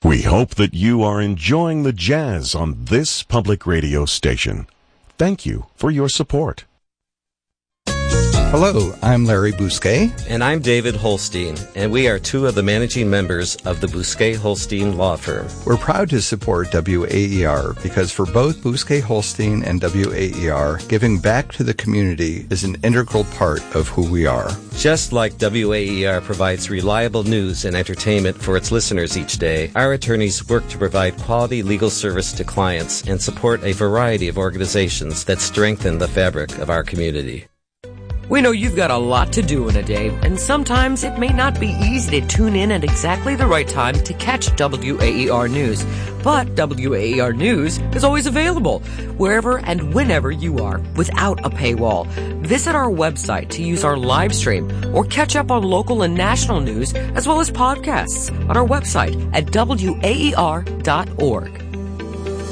We hope that you are enjoying the jazz on this public radio station. Thank you for your support. Hello, I'm Larry Bousquet. And I'm David Holstein, and we are two of the managing members of the Bousquet-Holstein Law Firm. We're proud to support WAER because for both Bousquet-Holstein and WAER, giving back to the community is an integral part of who we are. Just like WAER provides reliable news and entertainment for its listeners each day, our attorneys work to provide quality legal service to clients and support a variety of organizations that strengthen the fabric of our community. We know you've got a lot to do in a day, and sometimes it may not be easy to tune in at exactly the right time to catch WAER News. But WAER News is always available, wherever and whenever you are, without a paywall. Visit our website to use our live stream or catch up on local and national news, as well as podcasts on our website at WAER.org.